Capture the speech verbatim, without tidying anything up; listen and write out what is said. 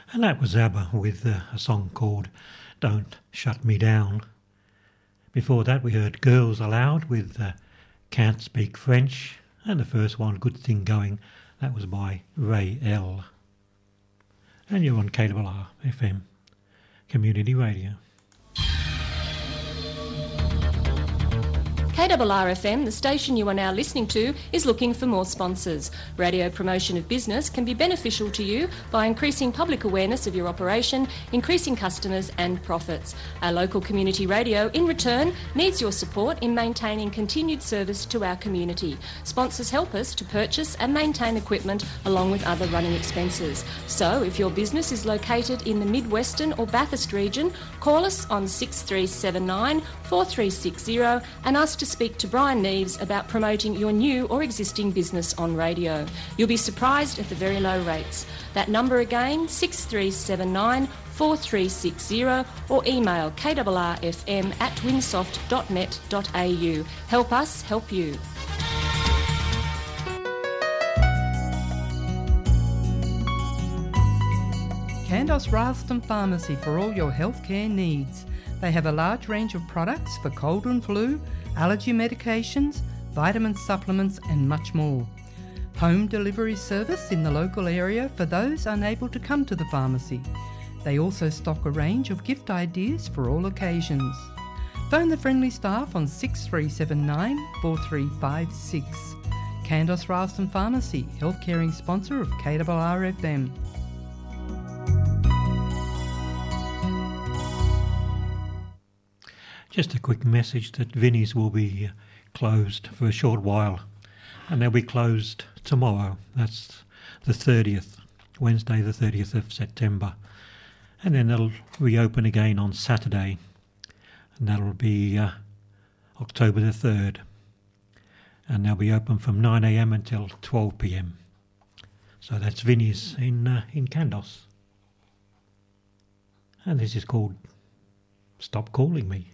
And that was ABBA with uh, a song called Don't Shut Me Down. Before that we heard Girls Aloud with uh, Can't Speak French, and the first one, Good Thing Going, that was by Ray L. And you're on K R R F M, Community Radio. K R R F M, the station you are now listening to, is looking for more sponsors. Radio promotion of business can be beneficial to you by increasing public awareness of your operation, increasing customers and profits. Our local community radio, in return, needs your support in maintaining continued service to our community. Sponsors help us to purchase and maintain equipment along with other running expenses. So, if your business is located in the Mid-Western or Bathurst region, call us on six three seven nine, four three six zero and ask to speak to Brian Neves about promoting your new or existing business on radio. You'll be surprised at the very low rates. That number again, six three seven nine, four three six zero, or email k r r f m at winsoft dot net dot a u. Help us help you. Candos Ralston Pharmacy for all your healthcare needs. They have a large range of products for cold and flu, allergy medications, vitamin supplements and much more. Home delivery service in the local area for those unable to come to the pharmacy. They also stock a range of gift ideas for all occasions. Phone the friendly staff on six three seven nine, four three five six. Candos Ralston Pharmacy, health-caring sponsor of K R R F M. Just a quick message that Vinnie's will be closed for a short while, and they'll be closed tomorrow. That's the thirtieth, Wednesday the thirtieth of September. And then they'll reopen again on Saturday, and that'll be uh, October the third. And they'll be open from nine a m until twelve p m. So that's Vinnie's in, uh, in Candos. And this is called Stop Calling Me.